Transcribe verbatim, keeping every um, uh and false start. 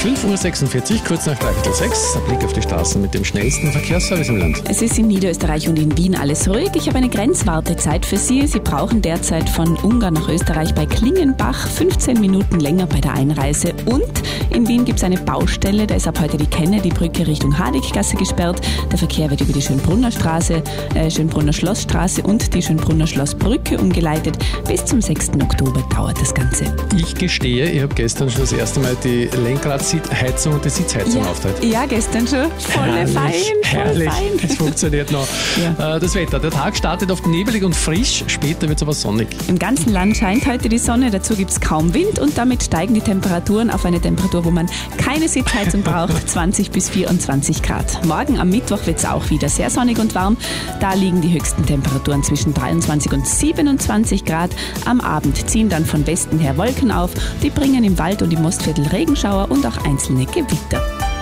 fünf Uhr sechsundvierzig, kurz nach dreiviertel sechs. Ein Blick auf die Straßen mit dem schnellsten Verkehrsservice im Land. Es ist in Niederösterreich und in Wien alles ruhig. Ich habe eine Grenzwartezeit für Sie. Sie brauchen derzeit von Ungarn nach Österreich bei Klingenbach fünfzehn Minuten länger bei der Einreise. Und in Wien gibt es eine Baustelle. Da ist ab heute die Kennedy-Brücke Richtung Hadeggasse gesperrt. Der Verkehr wird über die Schönbrunner Straße, äh, Schönbrunner Schlossstraße und die Schönbrunner Schlossbrücke umgeleitet. Bis zum sechsten Oktober dauert das Ganze. Ich gestehe, ich habe gestern schon das erste Mal die Lenkradheizung und die Sitzheizung Ja, aufteilt. ja, gestern schon. Volle fein, voll herrlich. fein. Es funktioniert noch. Ja. Äh, Das Wetter. Der Tag startet oft nebelig und frisch, später wird es aber sonnig. Im ganzen Land scheint heute die Sonne, dazu gibt es kaum Wind und damit steigen die Temperaturen auf eine Temperatur, wo man keine Sitzheizung braucht, zwanzig bis vierundzwanzig Grad. Morgen am Mittwoch wird es auch wieder sehr sonnig und warm. Da liegen die höchsten Temperaturen zwischen dreiundzwanzig und siebenundzwanzig Grad. Am Abend ziehen dann von Westen her Wolken auf. Die bringen im Wald und im Mostviertel Regenschauer und auch einzelne Gewitter.